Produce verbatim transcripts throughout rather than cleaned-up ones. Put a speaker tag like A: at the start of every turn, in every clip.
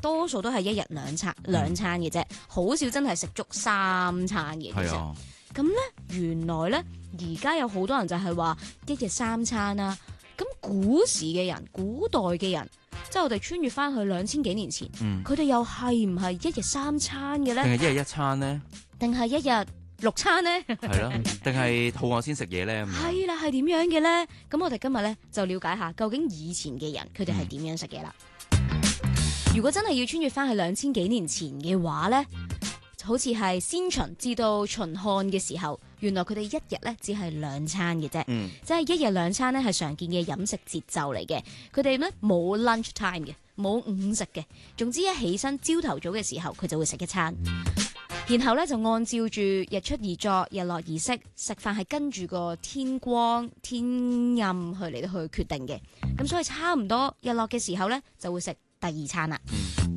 A: 多數都係一日兩餐兩餐嘅啫，好少真係食足三餐嘅。
B: 係啊，
A: 咁咧原來咧而家有好多人就係話一日三餐啦。咁古時嘅人、古代嘅人，即係我哋穿越翻去兩千幾年前，佢哋、嗯、又係唔係一日三餐嘅咧？
B: 定係一日一餐咧？
A: 定係一日六餐咧？
B: 係啦，定係肚餓先食嘢咧？
A: 係啦，係點樣嘅咧？咁我哋今日咧就了解下究竟以前嘅人佢哋係點樣食嘢啦。嗯、如果真係要穿越翻去兩千幾年前嘅話咧，好似係先秦至到秦漢嘅時候，原來佢哋一日咧只係兩餐嘅啫，嗯、即係一日兩餐咧係常見嘅飲食節奏嚟嘅。佢哋咧冇 lunch time 嘅，冇午食嘅。總之一起身朝頭早嘅時候，佢就會食一餐，然後咧就按照住日出而作、日落而息，食飯係跟住個天光天暗去嚟到去決定嘅。咁所以差唔多日落嘅時候咧，就會食第二餐啦。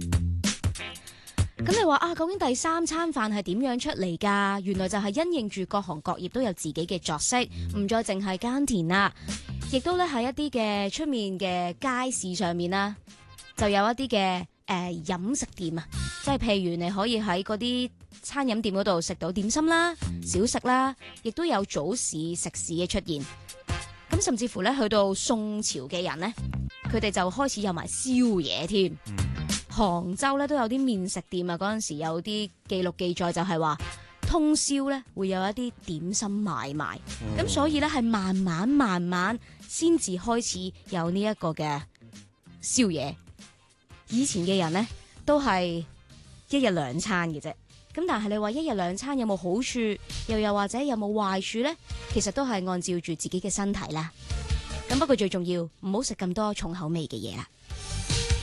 A: 咁你話啊，究竟第三餐飯係點樣出嚟㗎？原來就係因應住各行各業都有自己嘅作息，唔再淨係耕田啦，亦都咧喺一啲嘅出面嘅街市上面啦，就有一啲嘅誒飲食店啊，即係譬如你可以喺嗰啲餐飲店嗰度食到點心啦、小食啦，亦都有早市食肆嘅出現。咁甚至乎咧，去到宋朝嘅人咧，佢哋就開始有埋宵夜添。杭州咧都有啲麵食店啊，嗰陣時有啲記錄記載就係話通宵咧會有一啲點心買賣，咁、哦、所以咧係慢慢慢慢先至開始有呢一個嘅宵夜。以前嘅人咧都係一日兩餐嘅啫，咁但係你話一日兩餐有冇好處，又又或者有冇壞處咧？其實都係按照住自己嘅身體啦。咁不過最重要唔好食咁多重口味嘅嘢啦。